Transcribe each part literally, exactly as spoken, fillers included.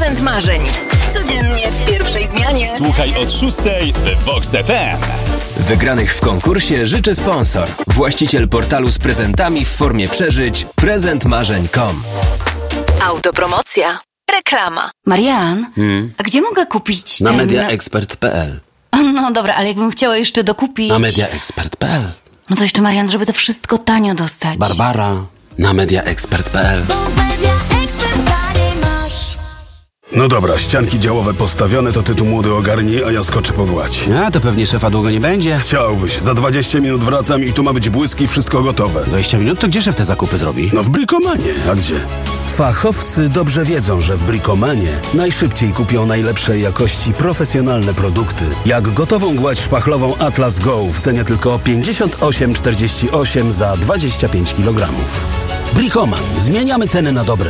Prezent marzeń. Codziennie w pierwszej zmianie. Słuchaj od szóstej w Vox F M. Wygranych w konkursie życzy sponsor. Właściciel portalu z prezentami w formie przeżyć prezent marzeń kropka com. Autopromocja. Reklama. Marian, Hmm? a gdzie mogę kupić Na ten... mediaexpert kropka p l. No dobra, ale jakbym chciała jeszcze dokupić... Na mediaexpert kropka p l. No to jeszcze, Marian, żeby to wszystko tanio dostać. Barbara. Na mediaexpert kropka p l. No dobra, ścianki działowe postawione, to ty tu młody ogarnij, a ja skoczę po gładź. A, to pewnie szefa długo nie będzie. Chciałbyś. Za dwadzieścia minut wracam i tu ma być błysk i wszystko gotowe. dwadzieścia minut? To gdzie szef te zakupy zrobi? No w Brikomanie, a gdzie? Fachowcy dobrze wiedzą, że w Brikomanie najszybciej kupią najlepszej jakości profesjonalne produkty. Jak gotową gładź szpachlową Atlas Go w cenie tylko pięćdziesiąt osiem czterdzieści osiem za dwadzieścia pięć kilogramów. Brikoman. Zmieniamy ceny na dobre.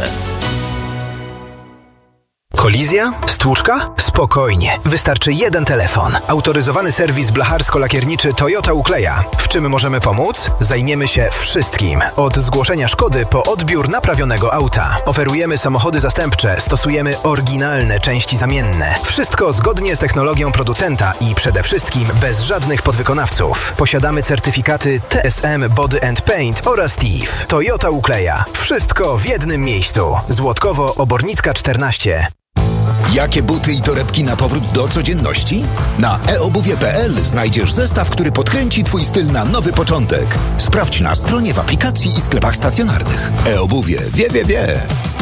Kolizja? Stłuczka? Spokojnie. Wystarczy jeden telefon. Autoryzowany serwis blacharsko-lakierniczy Toyota Ukleja. W czym możemy pomóc? Zajmiemy się wszystkim. Od zgłoszenia szkody po odbiór naprawionego auta. Oferujemy samochody zastępcze. Stosujemy oryginalne części zamienne. Wszystko zgodnie z technologią producenta i przede wszystkim bez żadnych podwykonawców. Posiadamy certyfikaty T S M Body and Paint oraz T I F. Toyota Ukleja. Wszystko w jednym miejscu. Złotkowo-Obornicka czternaście. Jakie buty i torebki na powrót do codzienności? Na e obuwie kropka p l znajdziesz zestaw, który podkręci twój styl na nowy początek. Sprawdź na stronie, w aplikacji i sklepach stacjonarnych. E-obuwie wie, wie, wie.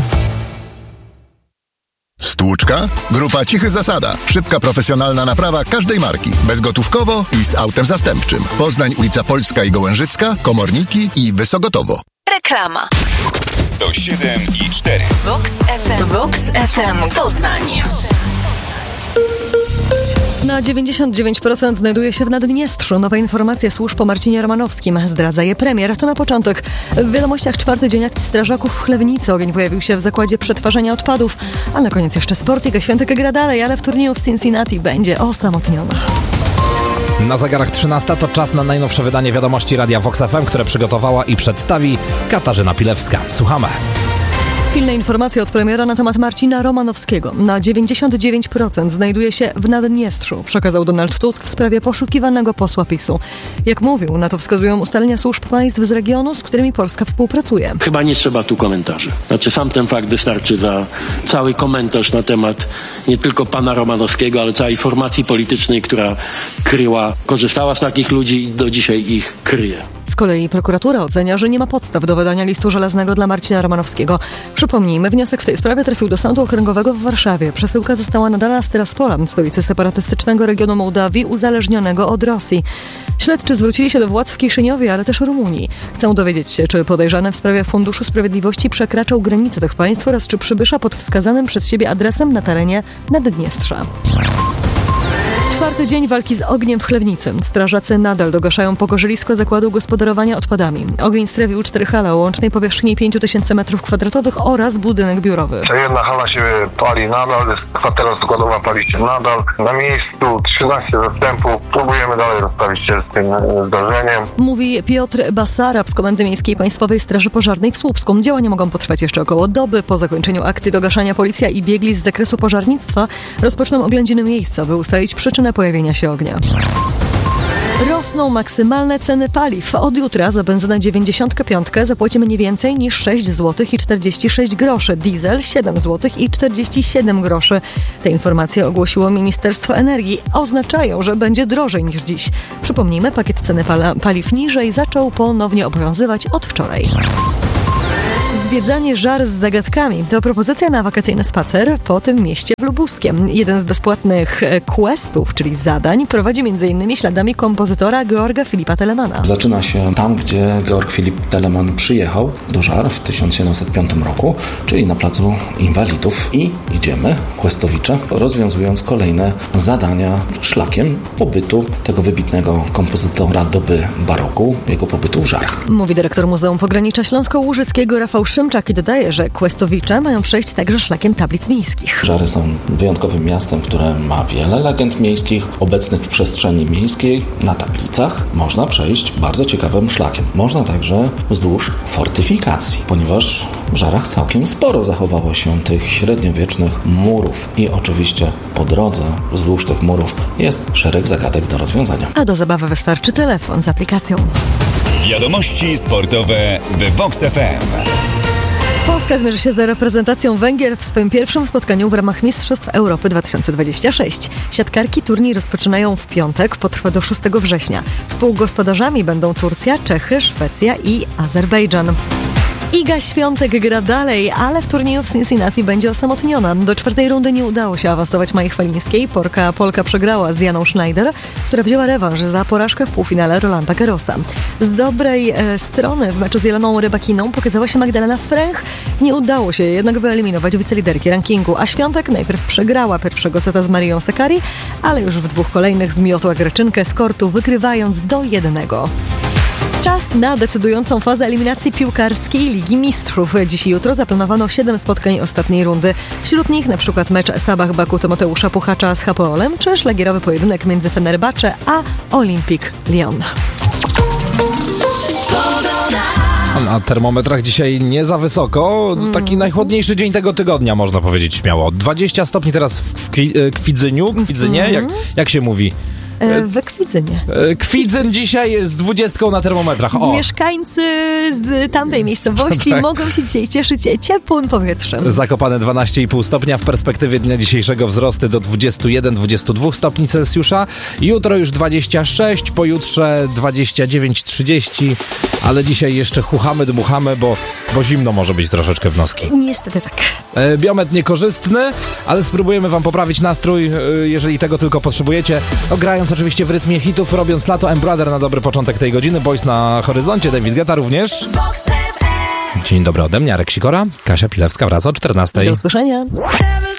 Stłuczka? Grupa Cichy Zasada. Szybka, profesjonalna naprawa każdej marki. Bezgotówkowo i z autem zastępczym. Poznań, ulica Polska i Gołężycka, Komorniki i Wysogotowo. Reklama. sto siedem i cztery. Vox F M. Vox F M Poznań. Na dziewięćdziesiąt dziewięć procent znajduje się w Naddniestrzu. Nowe informacje służb po Marcinie Romanowskim. Zdradza je premier. To na początek. W wiadomościach czwarty dzień akcji strażaków w Chlewnicy. Ogień pojawił się w zakładzie przetwarzania odpadów. A na koniec jeszcze sport. Iga Świątek gra dalej, ale w turnieju w Cincinnati będzie osamotniona. Na zegarach trzynasta to czas na najnowsze wydanie wiadomości Radia Vox F M, które przygotowała i przedstawi Katarzyna Pilewska. Słuchamy. Pilne informacje od premiera na temat Marcina Romanowskiego. Na dziewięćdziesiąt dziewięć procent znajduje się w Naddniestrzu, przekazał Donald Tusk w sprawie poszukiwanego posła PiSu. Jak mówił, na to wskazują ustalenia służb państw z regionu, z którymi Polska współpracuje. Chyba nie trzeba tu komentarzy. Znaczy sam ten fakt wystarczy za cały komentarz na temat nie tylko pana Romanowskiego, ale całej formacji politycznej, która kryła, korzystała z takich ludzi i do dzisiaj ich kryje. Z kolei prokuratura ocenia, że nie ma podstaw do wydania listu żelaznego dla Marcina Romanowskiego. Przypomnijmy, wniosek w tej sprawie trafił do Sądu Okręgowego w Warszawie. Przesyłka została nadana z Tyraspola, stolicy separatystycznego regionu Mołdawii, uzależnionego od Rosji. Śledczy zwrócili się do władz w Kiszyniowie, ale też Rumunii. Chcą dowiedzieć się, czy podejrzany w sprawie Funduszu Sprawiedliwości przekraczał granice tych państw oraz czy przybysza pod wskazanym przez siebie adresem na terenie Naddniestrza. Czwarty dzień walki z ogniem w Chlewnicy. Strażacy nadal dogaszają pogorzylisko zakładu gospodarowania odpadami. Ogień strawił cztery hale o łącznej powierzchni pięć tysięcy metrów kwadratowych oraz budynek biurowy. Jedna hala się pali nadal, kwatera składowa pali się nadal. Na miejscu trzynaście zastępów. Próbujemy dalej rozprawić się z tym zdarzeniem. Mówi Piotr Basarab z Komendy Miejskiej Państwowej Straży Pożarnej w Słupsku. Działania mogą potrwać jeszcze około doby. Po zakończeniu akcji dogaszania policja i biegli z zakresu pożarnictwa rozpoczną oględziny miejsca, by ustalić przyczynę pojawienia się ognia. Rosną maksymalne ceny paliw. Od jutra za benzynę dziewięćdziesiąt pięć zapłacimy nie więcej niż sześć złotych i czterdzieści sześć groszy. Diesel siedem złotych i czterdzieści siedem groszy. Te informacje ogłosiło Ministerstwo Energii. Oznaczają, że będzie drożej niż dziś. Przypomnijmy, pakiet ceny pala- paliw niżej zaczął ponownie obowiązywać od wczoraj. Zwiedzanie żar z zagadkami to propozycja na wakacyjny spacer po tym mieście w Lubuskiem. Jeden z bezpłatnych questów, czyli zadań, prowadzi m.in. śladami kompozytora Georga Filipa Telemana. Zaczyna się tam, gdzie Georg Filip Telemann przyjechał do Żar w tysiąc siedemset piątym roku, czyli na placu Inwalidów, i idziemy, questowicze, rozwiązując kolejne zadania szlakiem pobytu tego wybitnego kompozytora doby baroku, jego pobytu w Żarach. Mówi dyrektor Muzeum Pogranicza Śląsko-Łużyckiego Rafał Szymon. Szymczak i dodaje, że Questowicze mają przejść także szlakiem tablic miejskich. Żary są wyjątkowym miastem, które ma wiele legend miejskich obecnych w przestrzeni miejskiej. Na tablicach można przejść bardzo ciekawym szlakiem. Można także wzdłuż fortyfikacji, ponieważ w Żarach całkiem sporo zachowało się tych średniowiecznych murów i oczywiście po drodze wzdłuż tych murów jest szereg zagadek do rozwiązania. A do zabawy wystarczy telefon z aplikacją. Wiadomości sportowe w Vox F M. Polska zmierzy się z reprezentacją Węgier w swoim pierwszym spotkaniu w ramach Mistrzostw Europy dwa tysiące dwudziestego szóstego. Siatkarki turniej rozpoczynają w piątek, potrwa do szóstego września. Współgospodarzami będą Turcja, Czechy, Szwecja i Azerbejdżan. Iga Świątek gra dalej, ale w turnieju w Cincinnati będzie osamotniona. Do czwartej rundy nie udało się awansować Mai Chwalińskiej. Polka, Polka przegrała z Dianą Schneider, która wzięła rewanż za porażkę w półfinale Rolanda Garrosa. Z dobrej e, strony w meczu z Jeloną Rybakiną pokazała się Magdalena Fręch. Nie udało się jednak wyeliminować wiceliderki rankingu, a Świątek najpierw przegrała pierwszego seta z Marią Sakkari, ale już w dwóch kolejnych zmiotła Greczynkę z kortu, wygrywając do jednego. Czas na decydującą fazę eliminacji piłkarskiej Ligi Mistrzów. Dziś i jutro zaplanowano siedem spotkań ostatniej rundy. Wśród nich na przykład mecz Sabah Baku Tymoteusza Puchacza z Hapoelem, czy szlagierowy pojedynek między Fenerbahce a Olympique Lyon. Na termometrach dzisiaj nie za wysoko. Taki najchłodniejszy dzień tego tygodnia, można powiedzieć śmiało. dwadzieścia stopni teraz w Kwi- Kwidzyniu, Kwidzynie, jak, jak się mówi? We Kwidzynie. Kwidzyn dzisiaj jest dwudziestką na termometrach. O. Mieszkańcy z tamtej miejscowości tak. mogą się dzisiaj cieszyć ciepłym powietrzem. Zakopane dwanaście i pół stopnia, w perspektywie dnia dzisiejszego wzrosty do dwadzieścia jeden do dwudziestu dwóch stopni Celsjusza. Jutro już dwadzieścia sześć, pojutrze dwadzieścia dziewięć trzydzieści, ale dzisiaj jeszcze chuchamy, dmuchamy, bo, bo zimno może być troszeczkę w noski. Niestety tak. Biometr niekorzystny, ale spróbujemy wam poprawić nastrój, jeżeli tego tylko potrzebujecie. No, grając oczywiście w rytmie hitów, robiąc lato, M-Brother na dobry początek tej godziny, Boys na horyzoncie, David Guetta również. Dzień dobry ode mnie, Arek Sikora, Kasia Pilewska wraca o czternastej. Do usłyszenia.